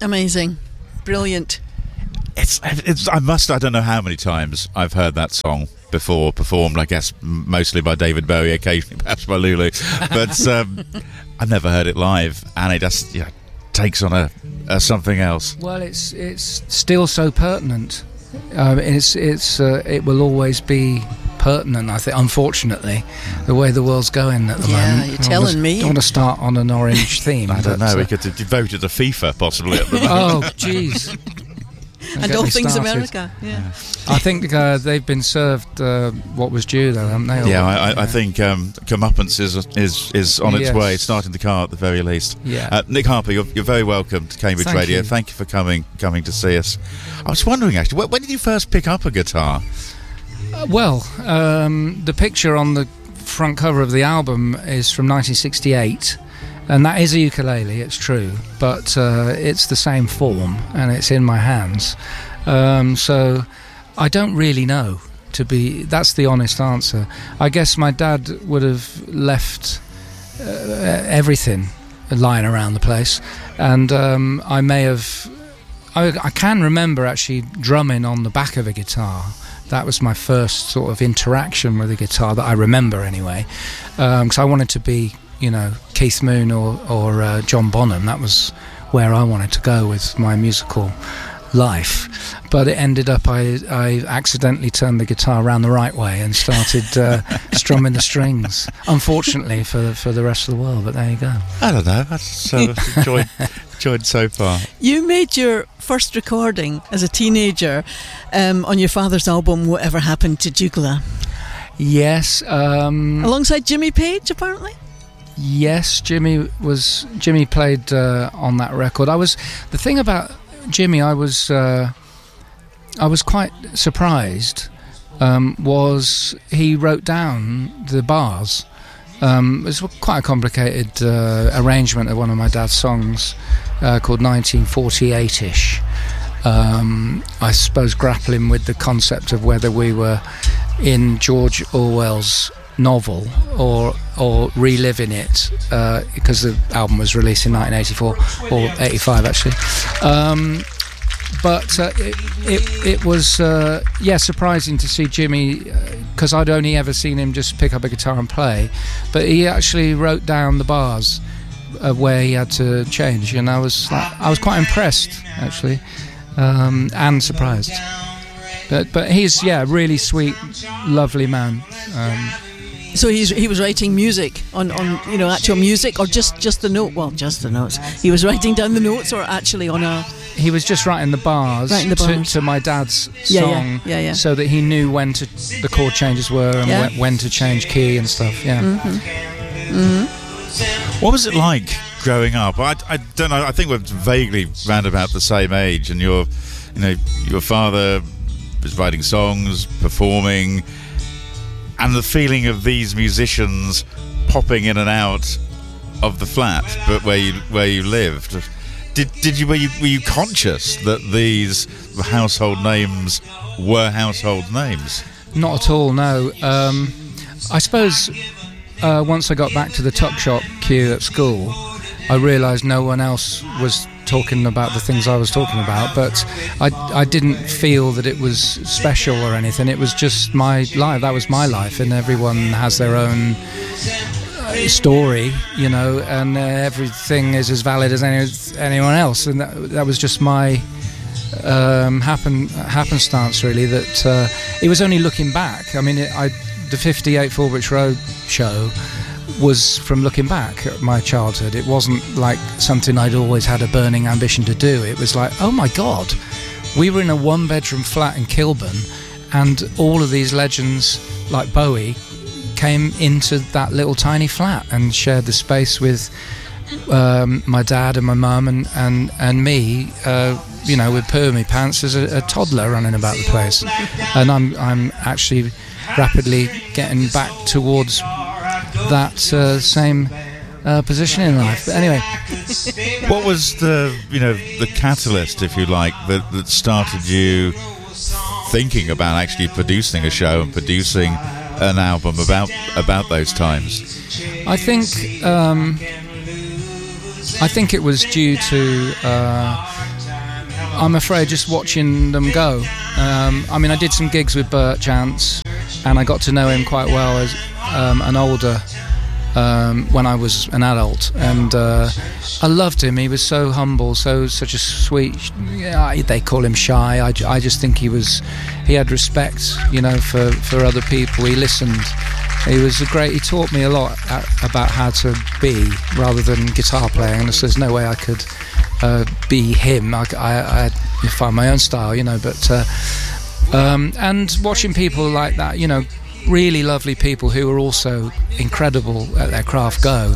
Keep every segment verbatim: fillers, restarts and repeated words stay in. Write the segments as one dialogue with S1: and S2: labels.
S1: Amazing. Brilliant.
S2: It's, it's, I must, I don't know how many times I've heard that song before, performed, I guess, mostly by David Bowie, occasionally perhaps by Lulu, but um, I've never heard it live, and it just, you know, takes on a, a something else.
S3: Well, it's it's still so pertinent. Um, it's it's uh, it will always be pertinent, I think, unfortunately, the way the world's going at the
S1: yeah,
S3: moment.
S1: you're telling
S3: I
S1: me.
S3: don't want to start on an orange theme.
S2: I don't
S3: but,
S2: know,
S3: uh,
S2: we could devote it to FIFA, possibly, at the moment.
S3: Oh, jeez.
S1: And all things started. America, yeah.
S3: I think uh, they've been served uh, what was due, though, haven't they?
S2: Yeah, I, I, I think um, comeuppance is is is on its
S3: yes.
S2: way, starting the car at the very least.
S3: Yeah.
S2: Uh, Nick Harper, you're, you're very welcome to Cambridge
S3: Thank
S2: Radio.
S3: you.
S2: Thank you for coming coming to see us. I was wondering, actually, when, when did you first pick up a guitar?
S3: Uh, well, um, the picture on the front cover of the album is from nineteen sixty-eight. And that is a ukulele, it's true, but uh, it's the same form and it's in my hands. Um, so I don't really know, to be, that's the honest answer. I guess my dad would have left uh, everything lying around the place, and um, I may have, I, I can remember actually drumming on the back of a guitar. That was my first sort of interaction with a guitar that I remember anyway, because um, I wanted to be, you know, Keith Moon or, or uh, John Bonham. That was where I wanted to go with my musical life. But it ended up I, I accidentally turned the guitar around the right way and started uh, strumming the strings, unfortunately for for the rest of the world, but there you go.
S2: I don't know, I've so enjoyed, enjoyed so far.
S1: You made your first recording as a teenager um, on your father's album Whatever Happened to Jugla?
S3: Yes. Um,
S1: Alongside Jimmy Page, apparently?
S3: Yes, Jimmy was Jimmy played uh, on that record. I was the thing about Jimmy. I was uh, I was quite surprised. Um, was he wrote down the bars? Um, it was quite a complicated uh, arrangement of one of my dad's songs uh, called nineteen forty-eight-ish. Um, I suppose grappling with the concept of whether we were in George Orwell's novel or or reliving it, uh, because the album was released in nineteen eighty-four or eighty-five actually, um, but uh, it, it, it was uh, yeah surprising to see Jimmy, because uh, I'd only ever seen him just pick up a guitar and play, but he actually wrote down the bars of where he had to change, and I was like, I was quite impressed actually, um, and surprised. But but he's yeah really sweet, lovely man. Um,
S1: So he's, he was writing music on, on you know actual music, or just, just the note? Well, just the notes. He was writing down the notes, or actually on a.
S3: He was just writing the bars,
S1: writing the bars.
S3: To, to my dad's
S1: yeah,
S3: song,
S1: yeah, yeah, yeah.
S3: so that he knew when to the chord changes were and
S1: yeah.
S3: when, when to change key and stuff. Yeah.
S1: Mm-hmm. Mm-hmm.
S2: What was it like growing up? I, I don't know. I think we're vaguely round about the same age, and your, you know, your father was writing songs, performing. And the feeling of these musicians popping in and out of the flat, but where you where you lived, did did you were you were you conscious that these household names were household names?
S3: Not at all. No. Um, I suppose uh, once I got back to the tuck shop queue at school, I realised no one else was talking about the things I was talking about, but I, I didn't feel that it was special or anything. It was just my life. That was my life, and everyone has their own story, you know, and uh, everything is as valid as any, anyone else, and that, that was just my um, happen happenstance really. That uh, it was only looking back. I mean, it, I the fifty-eight Fulbridge Road show was from looking back at my childhood. It wasn't like something I'd always had a burning ambition to do. It was like, oh my God, we were in a one bedroom flat in Kilburn, and all of these legends like Bowie came into that little tiny flat and shared the space with um, my dad and my mum and, and, and me, uh, you know, with poo in my pants as a, a toddler running about the place. And I'm, I'm actually rapidly getting back towards that uh, same uh, position in life. But anyway,
S2: what was the you know the catalyst, if you like, that, that started you thinking about actually producing a show and producing an album about about those times?
S3: I think um, I think it was due to uh, I'm afraid just watching them go. Um, I mean, I did some gigs with Bert Chance, and I got to know him quite well as um, an older um, when I was an adult, and uh, I loved him. He was so humble, so such a sweet. Yeah, they call him shy. I, I just think he was. He had respect, you know, for, for other people. He listened. He was a great. He taught me a lot at, about how to be rather than guitar playing. And so there's no way I could uh, be him. I, I, I find my own style, you know. But uh, um, and watching people like that, you know, really lovely people who are also incredible at their craft go,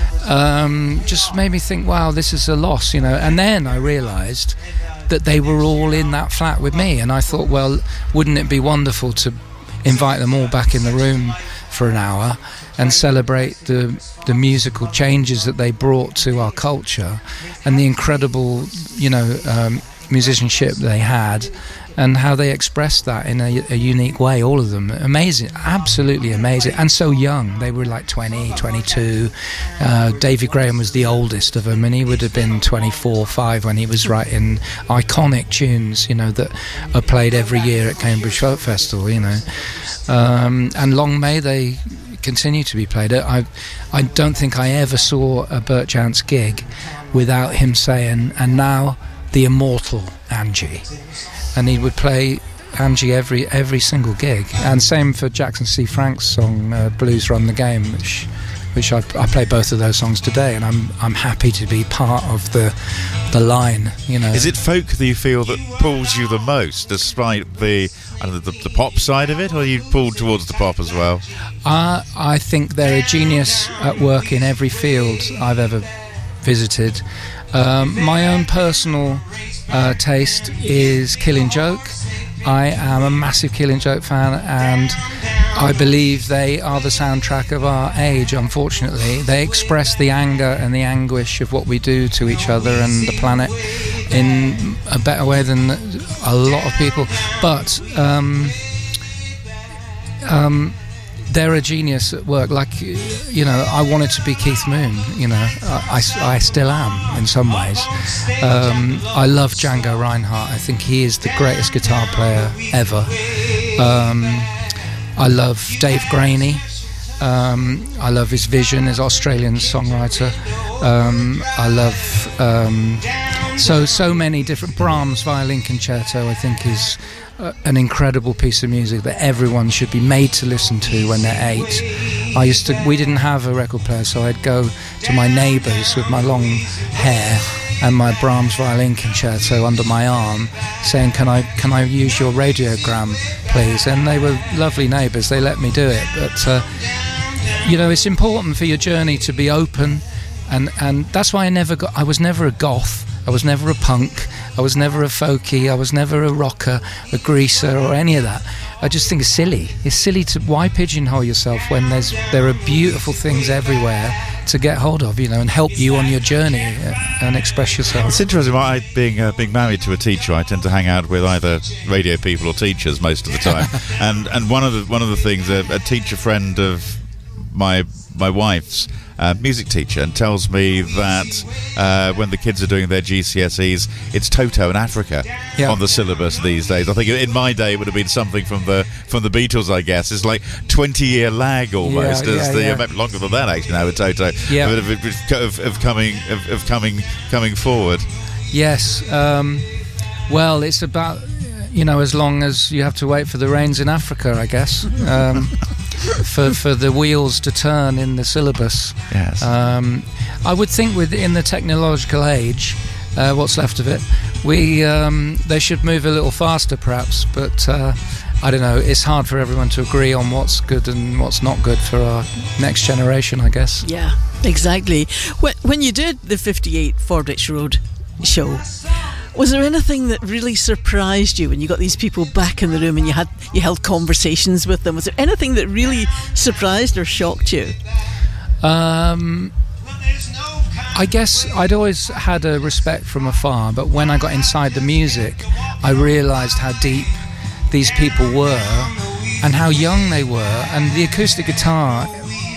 S3: um, just made me think, wow, this is a loss, you know. And then I realised that they were all in that flat with me, and I thought, well, wouldn't it be wonderful to invite them all back in the room for an hour and celebrate the the musical changes that they brought to our culture and the incredible, you know, um, musicianship they had, and how they expressed that in a, a unique way, all of them. Amazing, absolutely amazing, and so young. They were like twenty, twenty-two. Uh, Davy Graham was the oldest of them, and he would have been twenty-four, five when he was writing iconic tunes, you know, that are played every year at Cambridge Folk Festival, you know. Um, and long may they continue to be played. I, I don't think I ever saw a Bert Chance gig without him saying, and now the immortal Angie. And he would play Angie every every single gig. And same for Jackson C. Frank's song uh, Blues Run the Game, which which I, I play both of those songs today, and I'm I'm happy to be part of the the line, you know.
S2: Is it folk that you feel that pulls you the most, despite the I don't know, the, the pop side of it, or are you pulled towards the pop as well?
S3: Uh, I think they're a genius at work in every field I've ever visited. Um, my own personal uh, taste is Killing Joke. I am a massive Killing Joke fan, and I believe they are the soundtrack of our age, unfortunately. They express the anger and the anguish of what we do to each other and the planet in a better way than a lot of people. But um, um, they're a genius at work. Like, you know, I wanted to be Keith Moon, you know. I, I, I still am in some ways. Um, I love Django Reinhardt. I think he is the greatest guitar player ever. Um, I love Dave Graney. Um, I love his vision, his Australian songwriter. Um, I love um, so so many different. Brahms Violin Concerto, I think, is uh, an incredible piece of music that everyone should be made to listen to when they're eight. I used to. We didn't have a record player, so I'd go to my neighbours with my long hair and my Brahms Violin Concerto under my arm, saying, "Can I can I use your radiogram, please?" And they were lovely neighbours. They let me do it. But uh, you know, it's important for your journey to be open, and and that's why I never got. I was never a goth. I was never a punk. I was never a folkie. I was never a rocker, a greaser, or any of that. I just think it's silly. It's silly to why pigeonhole yourself when there's there are beautiful things everywhere to get hold of, you know, and help you on your journey and express yourself.
S2: It's interesting. I, being uh, being married to a teacher, I tend to hang out with either radio people or teachers most of the time. and and one of the one of the things, a, a teacher friend of my my wife's. Uh, music teacher, and tells me that uh, when the kids are doing their G C S Es, it's Toto and Africa yeah. on the syllabus these days. I think in my day it would have been something from the from the Beatles. I guess it's like twenty year lag almost.
S3: Yeah,
S2: as
S3: yeah,
S2: the
S3: yeah.
S2: maybe longer than that actually now with Toto.
S3: Yeah.
S2: Of, of, of, of coming of, of coming coming forward.
S3: Yes. Um, well, it's about, you know, as long as you have to wait for the rains in Africa, I guess. Um, for for the wheels to turn in the syllabus.
S2: Yes.
S3: Um, I would think within the technological age, uh, what's left of it, we um, they should move a little faster perhaps, but uh, I don't know, it's hard for everyone to agree on what's good and what's not good for our next generation, I guess.
S1: Yeah, exactly. When, when you did the fifty-eight Fordwich Road show, was there anything that really surprised you when you got these people back in the room and you had you held conversations with them? Was there anything that really surprised or shocked you?
S3: Um, I guess I'd always had a respect from afar, but when I got inside the music, I realised how deep these people were and how young they were. And the acoustic guitar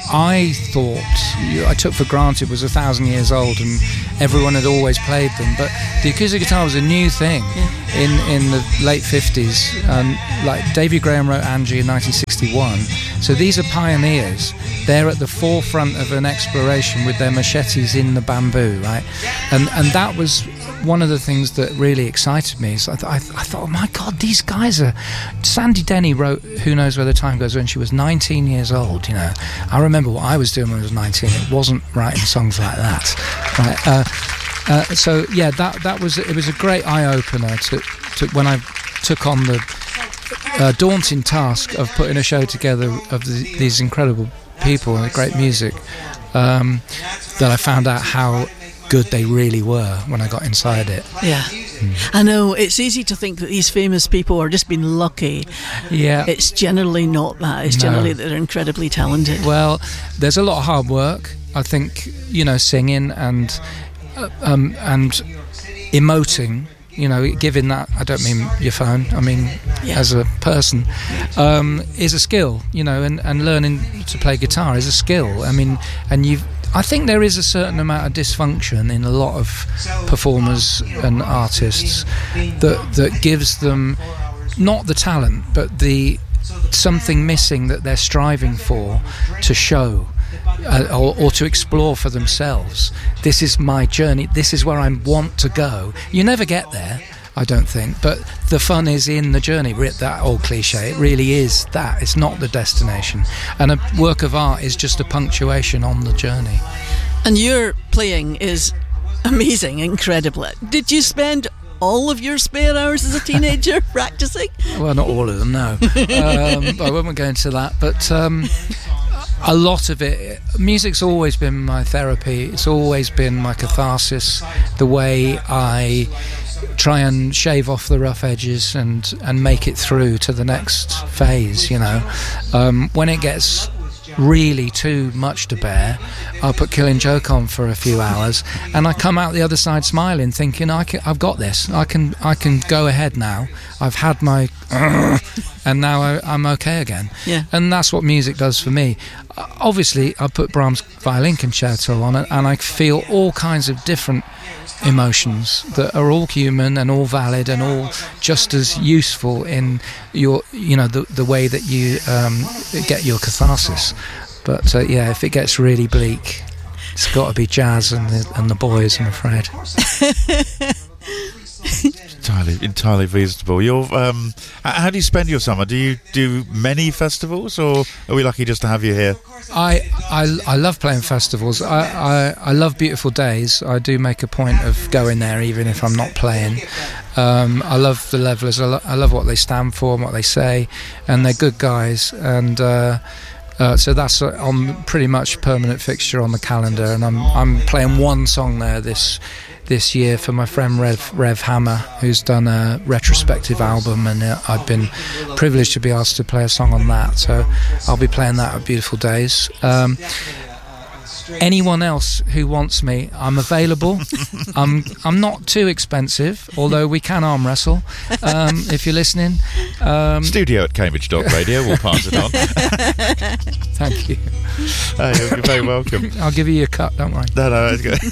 S3: I thought, I took for granted was a thousand years old and everyone had always played them. But the acoustic guitar was a new thing yeah. in, in the late fifties. Um, like Davy Graham wrote Angie in nineteen sixty-one. So these are pioneers. They're at the forefront of an exploration with their machetes in the bamboo, right? And and that was one of the things that really excited me. So I, th- I, th- I thought, oh my God, these guys are... Sandy Denny wrote Who Knows Where the Time Goes when she was nineteen years old, you know. I remember what I was doing when I was nineteen. It wasn't writing songs like that. Right? Uh, uh, so, yeah, that that was... It was a great eye-opener to, to when I took on the uh, daunting task of putting a show together of the, these incredible people and great music, um, that I found out how good they really were when I got inside it.
S1: Yeah. Mm. I know, it's easy to think that these famous people are just being lucky.
S3: Yeah.
S1: It's generally not that. It's no. generally that they're incredibly talented.
S3: Well, there's a lot of hard work. I think, you know, singing and uh, um, and emoting, you know, giving that, I don't mean your phone, I mean yeah. as a person, um, is a skill, you know, and, and learning to play guitar is a skill. I mean, and you've I think there is a certain amount of dysfunction in a lot of performers and artists that that gives them not the talent but the something missing that they're striving for to show uh, or, or to explore for themselves. This is my journey, this is where I want to go. You never get there, I don't think, but the fun is in the journey. That old cliche, it really is that. It's not the destination. And a work of art is just a punctuation on the journey.
S1: And your playing is amazing, incredible. Did you spend all of your spare hours as a teenager practicing?
S3: Well, not all of them, no. um, I won't go into that, but um, a lot of it. Music's always been my therapy. It's always been my catharsis, the way I try and shave off the rough edges and and make it through to the next phase, you know. Um, when it gets really too much to bear, I'll put Killing Joke on for a few hours and I come out the other side smiling, thinking I can, I've got this, I can I can go ahead now, I've had my and now I, I'm okay again.
S1: Yeah.
S3: And that's what music does for me. Obviously I put Brahms' Violin Concerto on it and I feel all kinds of different emotions that are all human and all valid and all just as useful in your, you know, the the way that you um, get your catharsis. But uh, yeah, if it gets really bleak, it's got to be jazz and the, and the boys, I'm afraid.
S2: entirely, entirely reasonable. You're, um, how do you spend your summer? Do you do many festivals, or are we lucky just to have you here?
S3: I I, I love playing festivals. I, I, I love Beautiful Days. I do make a point of going there even if I'm not playing. Um, I love the Levellers. I, lo- I love what they stand for and what they say, and they're good guys. And uh, uh, so that's uh, on pretty much permanent fixture on the calendar. And I'm I'm playing one song there this. this year for my friend Rev, Rev Hammer, who's done a retrospective album, and uh, I've been privileged to be asked to play a song on that, so I'll be playing that at Beautiful Days. Um, anyone else who wants me, I'm available. I'm I'm not too expensive, although we can arm wrestle um, if you're listening. Um,
S2: Studio at Cambridge Dog Radio, we'll pass it on.
S3: Thank you.
S2: Uh, you're very welcome.
S3: I'll give you a cut, don't worry.
S2: No, no, it's good.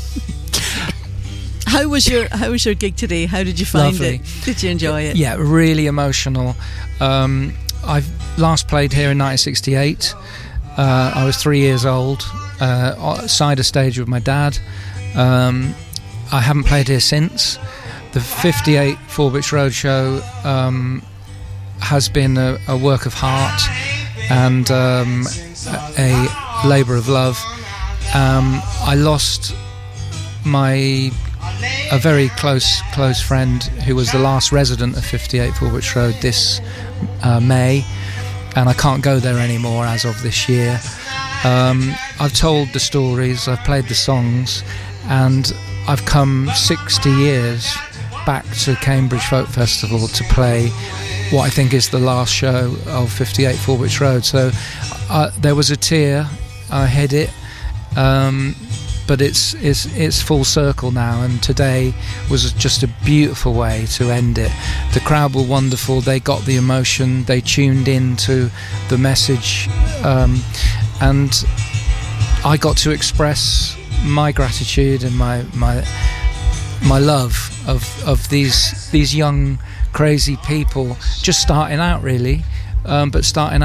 S1: How was your How was your gig today? How did you find
S3: Lovely.
S1: it? Did you enjoy it?
S3: Yeah, really emotional. Um, I last played here in nineteen sixty-eight. Uh, I was three years old. Uh, side a stage with my dad. Um, I haven't played here since. The fifty-eight Forbridge Roadshow um, has been a, a work of heart and um, a, a labour of love. Um, I lost my a very close close friend who was the last resident of fifty-eight Forbridge Road this uh, May, and I can't go there anymore as of this year. Um, I've told the stories, I've played the songs, and I've come sixty years back to Cambridge Folk Festival to play what I think is the last show of fifty-eight Forbridge Road. So uh, there was a tear, I hid it, um, but it's, it's it's full circle now, and today was just a beautiful way to end it. The crowd were wonderful, they got the emotion, they tuned in to the message, um, and I got to express my gratitude and my my my love of of these these young crazy people just starting out, really, um, but starting out